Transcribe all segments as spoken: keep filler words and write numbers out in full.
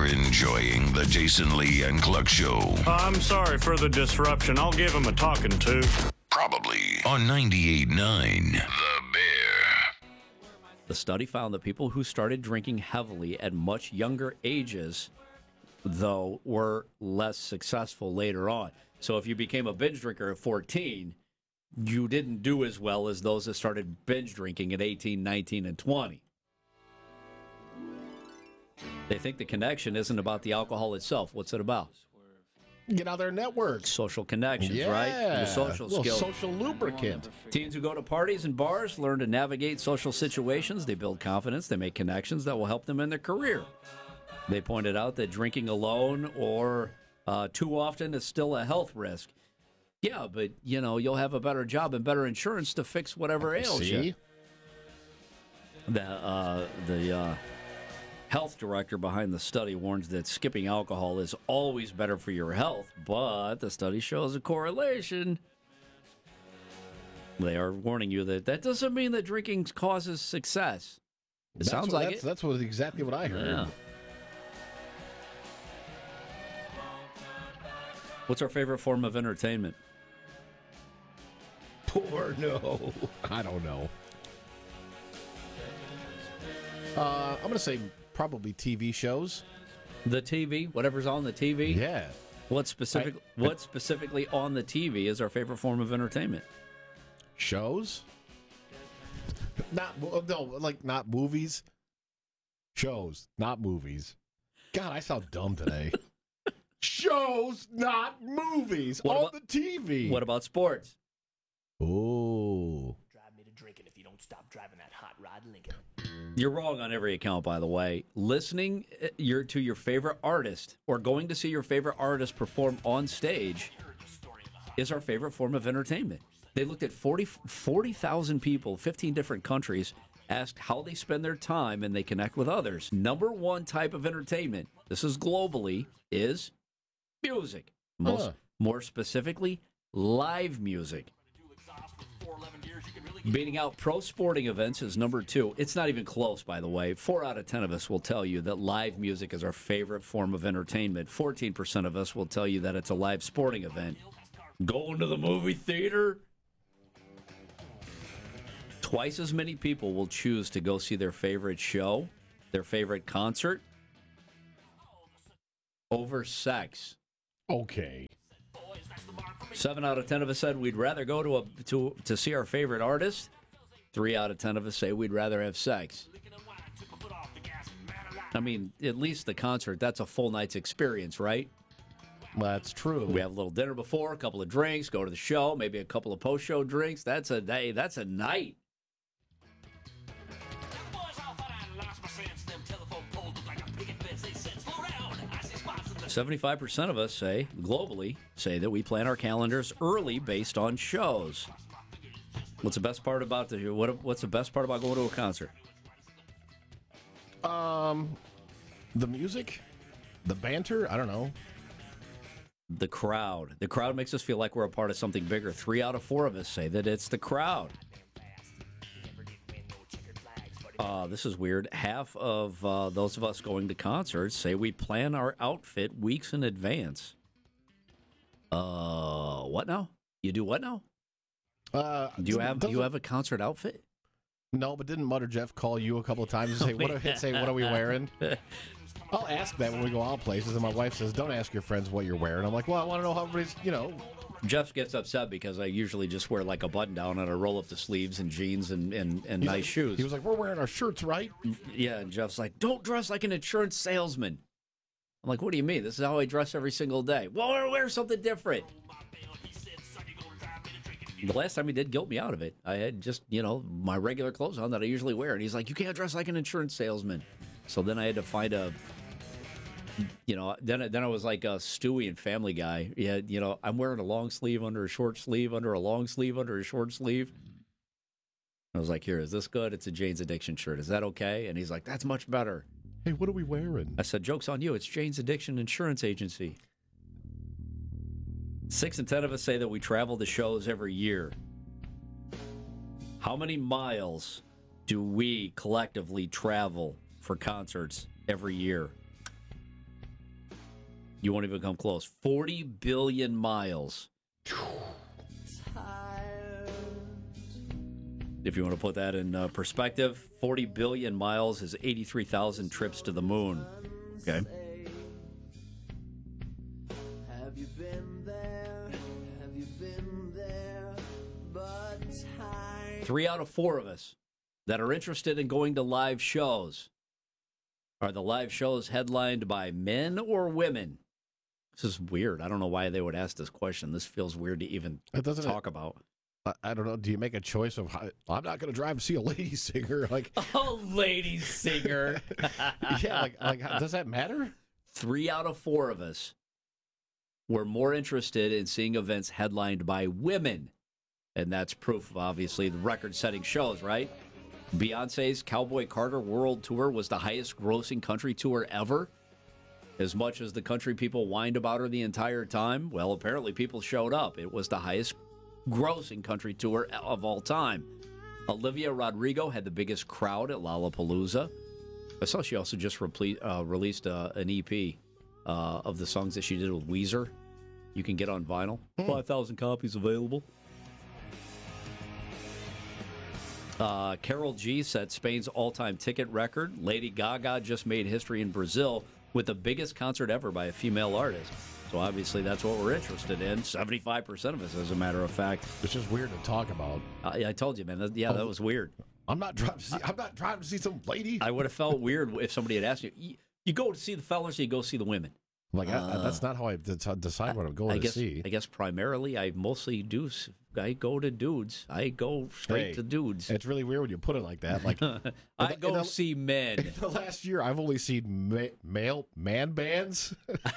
enjoying the Jason Lee and Cluck Show. I'm sorry for the disruption. I'll give him a talking to. Probably on ninety-eight point nine The Bear. The study found that people who started drinking heavily at much younger ages, though, were less successful later on. So if you became a binge drinker at fourteen, you didn't do as well as those that started binge drinking at eighteen, nineteen, and twenty. They think the connection isn't about the alcohol itself. What's it about? Get out there, networks. Social connections, yeah. right? Your social skills. Social lubricant. Teens who go to parties and bars learn to navigate social situations. They build confidence. They make connections that will help them in their career. They pointed out that drinking alone or uh, too often is still a health risk. Yeah, but, you know, you'll have a better job and better insurance to fix whatever ails See? you. The, uh, the uh, health director behind the study warns that skipping alcohol is always better for your health, but the study shows a correlation. They are warning you that that doesn't mean that drinking causes success. It That's sounds what, like that's, it. That's what exactly what I heard. Yeah. What's our favorite form of entertainment? Porno. I don't know. Uh, I'm going to say probably T V shows. The T V, whatever's on the T V. Yeah. What specific? I- what specifically on the T V is our favorite form of entertainment? Shows? Not no, like not movies. Shows, not movies. God, I sound dumb today. Shows, not movies. What on about- the T V. What about sports? Oh. Drive me to drinking if you don't stop driving that hot rod Lincoln. You're wrong on every account, by the way. Listening uh, your, to your favorite artist or going to see your favorite artist perform on stage is our favorite form of entertainment. They looked at forty thousand people, fifteen different countries, asked how they spend their time and they connect with others. Number one type of entertainment, this is globally, is music. Most, Huh. More specifically, live music. Beating out pro sporting events is number two. It's not even close, by the way. Four out of ten of us will tell you that live music is our favorite form of entertainment. Fourteen percent of us will tell you that it's a live sporting event. Going to the movie theater? Twice as many people will choose to go see their favorite show, their favorite concert, over sex. Okay. Seven out of ten of us said we'd rather go to a to to see our favorite artist. Three out of ten of us say we'd rather have sex. I mean, at least the concert, that's a full night's experience, right? That's true. We have a little dinner before, a couple of drinks, go to the show, maybe a couple of post-show drinks. That's a day. That's a night. seventy-five percent of us say, globally, say that we plan our calendars early based on shows. What's the best part about the what? What's the best part about going to a concert? Um, the music, the banter. I don't know. The crowd. The crowd makes us feel like we're a part of something bigger. Three out of four of us say that it's the crowd. Uh, this is weird. Half of uh, those of us going to concerts say we plan our outfit weeks in advance. Uh, what now? You do what now? Uh, Do you have do you doesn't- have a concert outfit? No, but didn't Mutter Jeff call you a couple of times and say, "What? Are, say, what are we wearing?" I'll ask that when we go out places, and my wife says, "Don't ask your friends what you're wearing." I'm like, "Well, I want to know how everybody's, you know." Jeff gets upset because I usually just wear like a button down and I roll up the sleeves and jeans and, and, and He's nice like- shoes. He was like, "We're wearing our shirts, right?" Yeah, and Jeff's like, don't dress like an insurance salesman. I'm like, what do you mean? This is how I dress every single day. Well, I'll wear something different. The last time he did guilt me out of it. I had just, you know, my regular clothes on that I usually wear. And he's like, you can't dress like an insurance salesman. So then I had to find a, you know, then, then I was like a Stewie and Family Guy. Yeah, you know, I'm wearing a long sleeve under a short sleeve, under a long sleeve, under a short sleeve. I was like, here, is this good? It's a Jane's Addiction shirt. Is that okay? And he's like, that's much better. Hey, what are we wearing? I said, joke's on you. It's Jane's Addiction Insurance Agency. Six and ten of us say that we travel to shows every year. How many miles do we collectively travel for concerts every year? You won't even come close. forty billion miles. If you want to put that in uh, perspective, forty billion miles is eighty-three thousand trips to the moon. Okay. Have you been there? Have you been there? But time. Three out of four of us that are interested in going to live shows. Are the live shows headlined by men or women? This is weird. I don't know why they would ask this question. This feels weird to even It doesn't talk about. I, I don't know. Do you make a choice of how, I'm not going to drive to see a lady singer? Like, Oh, lady singer. yeah, like, like how- does that matter? Three out of four of us were more interested in seeing events headlined by women. And that's proof of, obviously, the record-setting shows, right? Beyonce's Cowboy Carter World Tour was the highest-grossing country tour ever. As much as the country people whined about her the entire time, well, apparently people showed up. It was the highest-grossing country tour of all time. Olivia Rodrigo had the biggest crowd at Lollapalooza. I saw she also just reple- uh, released uh, an E P uh, of the songs that she did with Weezer. You can get on vinyl. five thousand copies available. Uh, Karol G set Spain's all-time ticket record. Lady Gaga just made history in Brazil with the biggest concert ever by a female artist. So obviously that's what we're interested in. seventy-five percent of us, as a matter of fact. It's just weird to talk about. I, I told you, man. That, yeah, that was weird. I'm not driving to see, I'm not driving to see some lady. I would have felt weird if somebody had asked you, you, you go to see the fellas or you go see the women? Like, I, I, that's not how I de- decide what I'm going I to guess, see. I guess primarily I mostly do. s- I go to dudes. I go straight Hey, to dudes. It's really weird when you put it like that. Like, I in the- go in the- see men. in the last year, I've only seen ma- male man bands.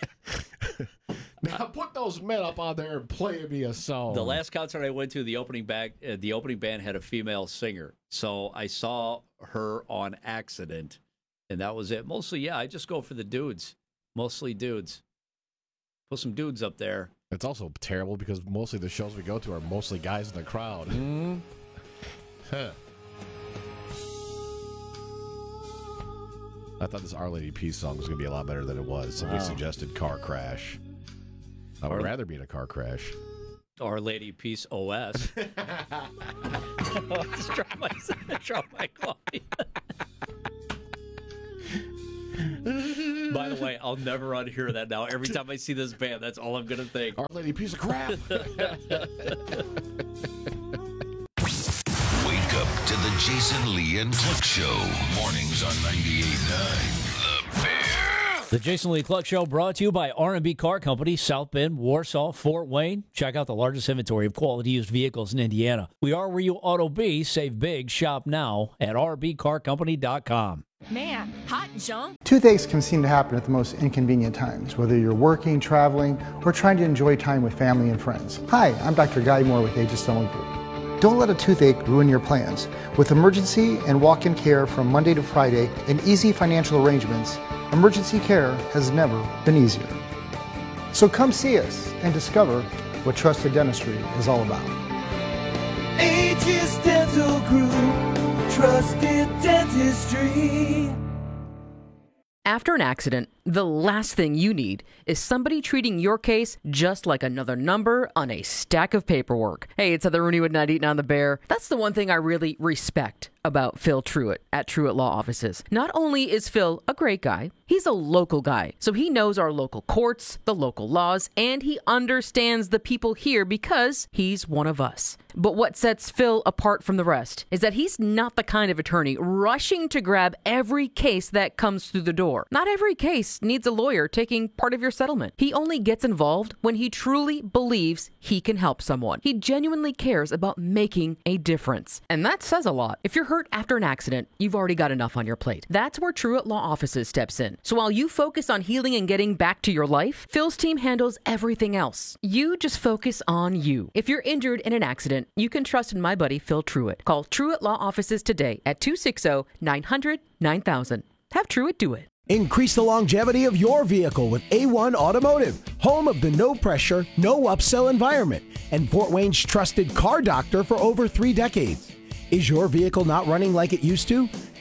Now put those men up on there and play me a song. The last concert I went to, the opening band, uh, the opening band had a female singer, so I saw her on accident, and that was it. Mostly, yeah, I just go for the dudes. Mostly dudes. Put some dudes up there. It's also terrible because mostly the shows we go to are mostly guys in the crowd. Mm-hmm. Huh. I thought this Our Lady Peace song was going to be a lot better than it was. Somebody Wow. suggested Car Crash. I would Our- rather be in a car crash. Our Lady Peace O S. Just drop my, drop my coffee. By the way, I'll never unhear that now. Every time I see this band, that's all I'm going to think. Our Lady Piece of Crap. Wake up to the Jason Lee and Cluck Show. Mornings on ninety-eight point nine The Bear. The Jason Lee Cluck Show brought to you by R and B Car Company, South Bend, Warsaw, Fort Wayne. Check out the largest inventory of quality used vehicles in Indiana. We are where you ought to be. Save big. Shop now at r b car company dot com. Man, hot junk. Toothaches can seem to happen at the most inconvenient times, whether you're working, traveling, or trying to enjoy time with family and friends. Hi, I'm Doctor Guy Moore with Aegis Dental Group. Don't let a toothache ruin your plans. With emergency and walk-in care from Monday to Friday and easy financial arrangements, emergency care has never been easier. So come see us and discover what trusted dentistry is all about. Aegis Dental Group, trusted dentistry. After an accident, the last thing you need is somebody treating your case just like another number on a stack of paperwork. Hey, it's Heather Rooney with ninety-eight point nine The Bear. That's the one thing I really respect about Phil Truitt at Truitt Law Offices. Not only is Phil a great guy, he's a local guy. So he knows our local courts, the local laws, and he understands the people here because he's one of us. But what sets Phil apart from the rest is that he's not the kind of attorney rushing to grab every case that comes through the door. Not every case needs a lawyer taking part of your settlement. He only gets involved when he truly believes he can help someone. He genuinely cares about making a difference. And that says a lot. If you're hurt after an accident, you've already got enough on your plate. That's where Truitt Law Offices steps in. So while you focus on healing and getting back to your life, Phil's team handles everything else. You just focus on you. If you're injured in an accident, you can trust in my buddy Phil Truitt. Call Truitt Law Offices today at two six zero, nine hundred, nine thousand. Have Truitt do it. Increase the longevity of your vehicle with A one Automotive, home of the no-pressure, no-upsell environment, and Fort Wayne's trusted car doctor for over three decades. Is your vehicle not running like it used to?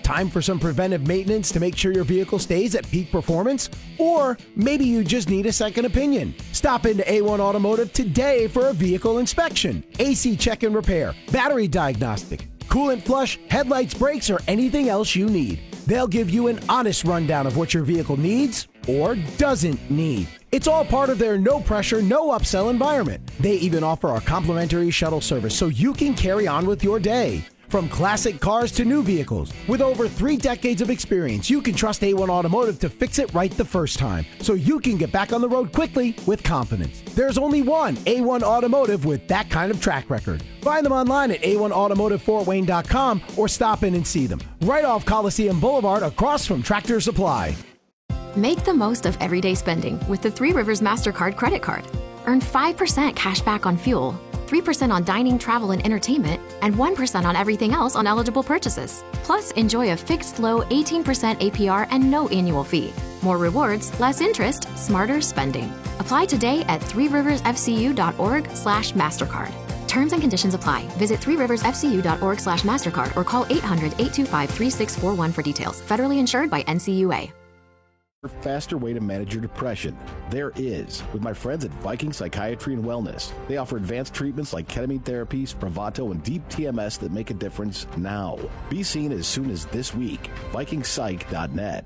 Time for some preventive maintenance to make sure your vehicle stays at peak performance? Or maybe you just need a second opinion. Stop into A one Automotive today for a vehicle inspection, A C check and repair, battery diagnostic, coolant flush, headlights, brakes, or anything else you need. They'll give you an honest rundown of what your vehicle needs or doesn't need. It's all part of their no pressure, no upsell environment. They even offer a complimentary shuttle service so you can carry on with your day. From classic cars to new vehicles, with over three decades of experience, you can trust A one Automotive to fix it right the first time, so you can get back on the road quickly with confidence. There's only one A one Automotive with that kind of track record. Find them online at A one automotive fort wayne dot com or stop in and see them right off Coliseum Boulevard across from Tractor Supply. Make the most of everyday spending with the Three Rivers MasterCard credit card. Earn five percent cash back on fuel, three percent on dining, travel, and entertainment, and one percent on everything else on eligible purchases. Plus, enjoy a fixed low eighteen percent A P R and no annual fee. More rewards, less interest, smarter spending. Apply today at three rivers f c u dot org slash MasterCard. Terms and conditions apply. Visit three rivers f c u dot org slash MasterCard or call eight hundred, eight two five, three six four one for details. Federally insured by N C U A. Faster way to manage your depression. There is, with my friends at Viking Psychiatry and Wellness. They offer advanced treatments like ketamine therapy, Spravato, and deep T M S that make a difference now. Be seen as soon as this week. viking psych dot net.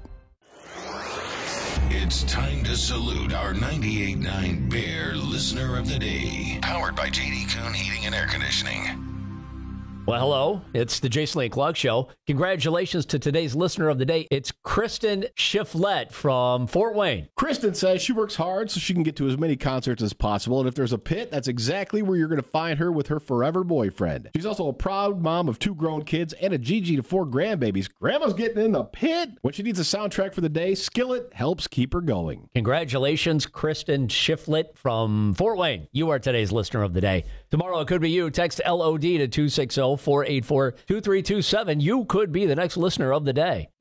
It's time to salute our ninety-eight point nine Bear Listener of the Day. Powered by J D Kuhn Heating and Air Conditioning. Well, hello. It's the Jason Lee Clark Show. Congratulations to today's listener of the day. It's Kristen Shiflett from Fort Wayne. Kristen says she works hard so she can get to as many concerts as possible. And if there's a pit, that's exactly where you're going to find her with her forever boyfriend. She's also a proud mom of two grown kids and a Gigi to four grandbabies. Grandma's getting in the pit. When she needs a soundtrack for the day, Skillet helps keep her going. Congratulations, Kristen Shiflett from Fort Wayne. You are today's listener of the day. Tomorrow it could be you. Text L O D to two six zero, four eight four, two three two seven. You could be the next listener of the day.